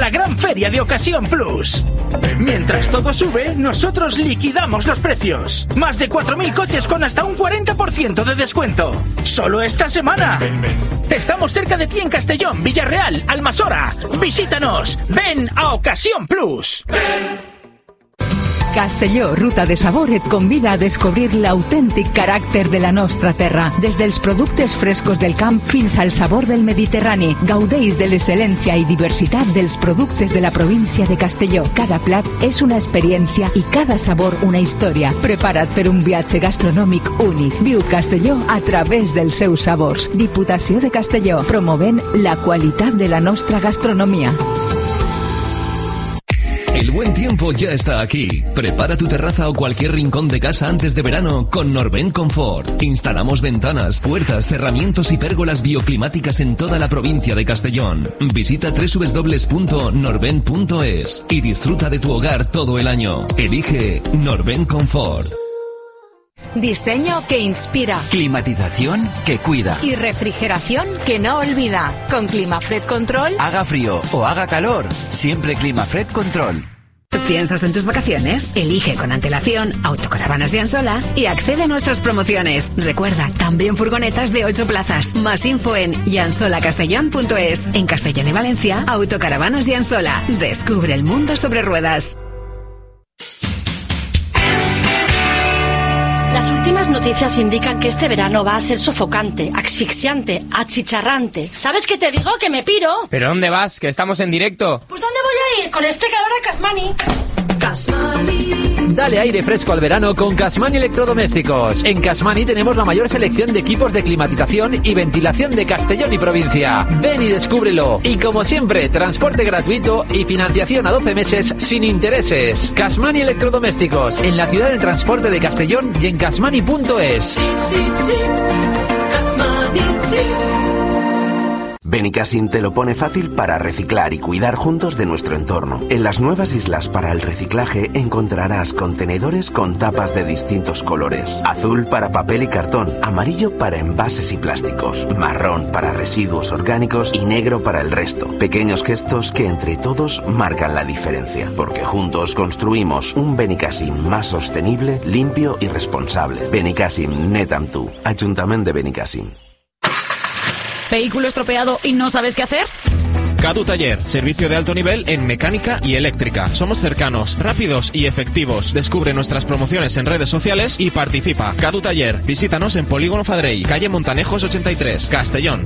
la gran feria de Ocasión Plus. Mientras todo sube, nosotros liquidamos los precios. Más de 4.000 coches con hasta un 40% de descuento. Solo esta semana. Estamos cerca de ti en Castellón, Villarreal, Almasora. Visítanos. Ven a Ocasión Plus. Castelló, ruta de sabor, et convida a descobrir l'autèntic caràcter de la nostra terra. Des dels productes frescos del camp fins al sabor del Mediterrani. Gaudeix de l'excel·lència i diversitat dels productes de la província de Castelló. Cada plat és una experiència i cada sabor una història. Prepara't per un viatge gastronòmic únic. Viu Castelló a través dels seus sabors. Diputació de Castelló, promovent la qualitat de la nostra gastronomia. El buen tiempo ya está aquí. Prepara tu terraza o cualquier rincón de casa antes de verano con Norben Confort. Instalamos ventanas, puertas, cerramientos y pérgolas bioclimáticas en toda la provincia de Castellón. Visita www.norben.es y disfruta de tu hogar todo el año. Elige Norben Confort. Diseño que inspira. Climatización que cuida. Y refrigeración que no olvida. Con Climafred Control. Haga frío o haga calor, siempre Climafred Control. ¿Piensas en tus vacaciones? Elige con antelación Autocaravanas de Ansola y accede a nuestras promociones. Recuerda, también furgonetas de 8 plazas. Más info en yansolacastellón.es. En Castellón y Valencia, Autocaravanas de Ansola. Descubre el mundo sobre ruedas. Las últimas noticias indican que este verano va a ser sofocante, asfixiante, achicharrante. ¿Sabes qué te digo? ¡Que me piro! ¿Pero dónde vas? Que estamos en directo. ¿Pues dónde voy a ir? Con este calor a Casmani. Dale aire fresco al verano con Casmani Electrodomésticos. En Casmani tenemos la mayor selección de equipos de climatización y ventilación de Castellón y provincia. Ven y descúbrelo. Y como siempre, transporte gratuito y financiación a 12 meses sin intereses. Casmani Electrodomésticos, en la ciudad del transporte de Castellón y en casmani.es. Sí, sí, sí. Casmani, sí. Benicassim te lo pone fácil para reciclar y cuidar juntos de nuestro entorno. En las nuevas islas para el reciclaje encontrarás contenedores con tapas de distintos colores. Azul para papel y cartón, amarillo para envases y plásticos, marrón para residuos orgánicos y negro para el resto. Pequeños gestos que entre todos marcan la diferencia, porque juntos construimos un Benicassim más sostenible, limpio y responsable. Benicassim, net amb tu. Ayuntamiento de Benicassim. ¿Vehículo estropeado y no sabes qué hacer? Cadu Taller, servicio de alto nivel en mecánica y eléctrica. Somos cercanos, rápidos y efectivos. Descubre nuestras promociones en redes sociales y participa. Cadu Taller, visítanos en Polígono Fadrell, calle Montanejos 83, Castellón.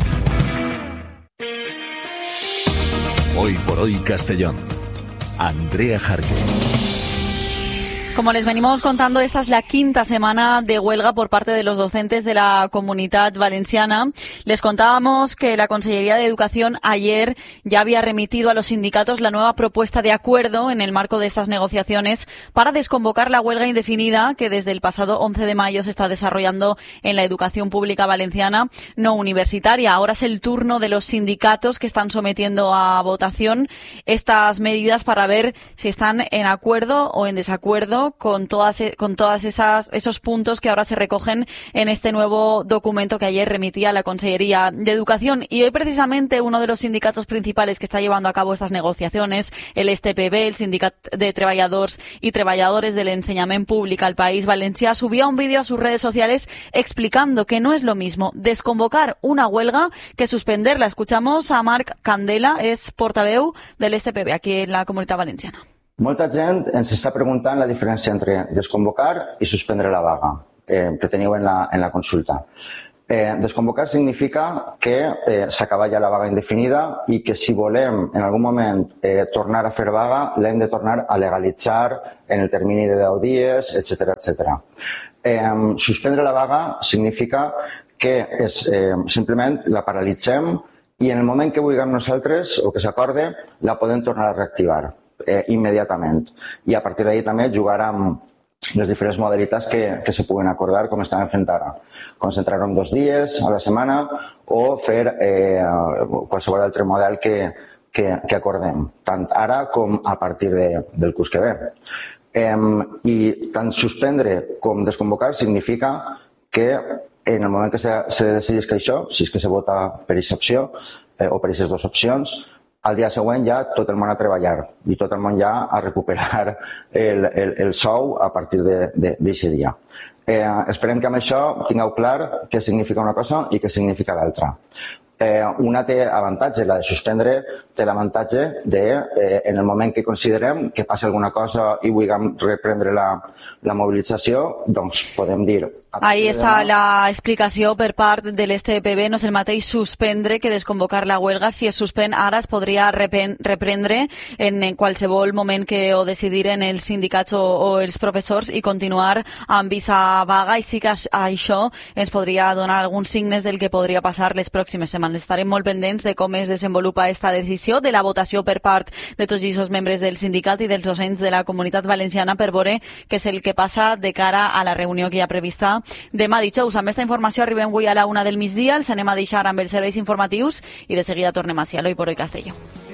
Hoy por hoy Castellón. Andrea Jarque. Como les venimos contando, esta es la quinta semana de huelga por parte de los docentes de la Comunitat Valenciana. Les contábamos que la Consellería de Educación ayer ya había remitido a los sindicatos la nueva propuesta de acuerdo en el marco de estas negociaciones para desconvocar la huelga indefinida que desde el pasado 11 de mayo se está desarrollando en la educación pública valenciana no universitaria. Ahora es el turno de los sindicatos que están sometiendo a votación estas medidas para ver si están en acuerdo o en desacuerdo con todas esos puntos que ahora se recogen en este nuevo documento que ayer remitía la Consellería de Educación. Y hoy precisamente uno de los sindicatos principales que está llevando a cabo estas negociaciones, el STPB, el Sindicato de Treballadors y Treballadores del Enseñament Públic al País Valencià, subía un vídeo a sus redes sociales explicando que no es lo mismo desconvocar una huelga que suspenderla. Escuchamos a Marc Candela, es portaveu del STPB aquí en la Comunitat Valenciana. Molta gent ens està preguntant la diferència entre desconvocar i suspendre la vaga que teniu en la consulta. Desconvocar significa que s'acaba ja la vaga indefinida i que si volem en algun moment tornar a fer vaga l'hem de tornar a legalitzar en el termini de 10 dies, etc. Suspendre la vaga significa que simplement la paralitzem i en el moment que vulguem nosaltres o que s'acorde la podem tornar a reactivar immediatament. I a partir d'ahir també jugar amb les diferents modalitats que se puguen acordar com estan fent ara. Concentrar-ho en 2 dies a la setmana o fer qualsevol altre model que acordem, tant ara com a partir del curs que ve. I tant suspendre com desconvocar significa que en el moment que se decidís que això, si és que se vota per aquesta opció o per aquestes dues opcions, al dia següent ja tot el món a treballar i tot el món ja a recuperar el sou a partir d'aquest dia. Esperem que amb això tingueu clar què significa una cosa i què significa l'altra. Una té avantatge, la de suspendre té l'avantatge de, en el moment que considerem que passa alguna cosa i vulguem reprendre la mobilització, doncs podem dir... Ahí està la explicació per part de l'STPB. No és el mateix suspendre que desconvocar la huelga. Si es suspèn ara, es podria reprendre en qualsevol moment que ho decidiren els sindicats o els professors i continuar amb visa vaga, i sí que això ens podria donar alguns signes del que podria passar les pròximes setmanes. Estarem molt pendents de com es desenvolupa esta decisió, de la votació per part de tots els membres del sindicat i dels docents de la Comunitat Valenciana per veure què és el que passa de cara a la reunió que hi ha prevista demà dijous. Amb aquesta informació arribem avui a la 1 del migdia, els anem a deixar amb els serveis informatius i de seguida tornem a L'Hoy por Hoy Castelló.